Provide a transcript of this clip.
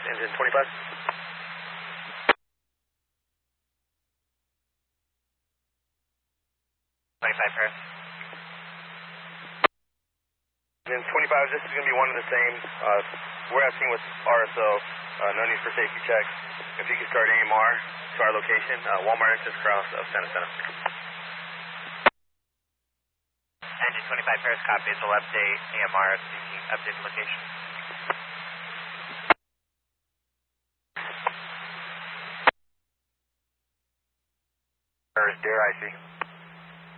Engine 25. Paris. Engine 25, this is going to be one and the same. We're asking with RSO, no need for safety checks. If you could start AMR to our location, Walmart Access Cross of Santa Fe. Engine 25 Paris copies. We'll update AMR to the updated location. Paris, Dare IC.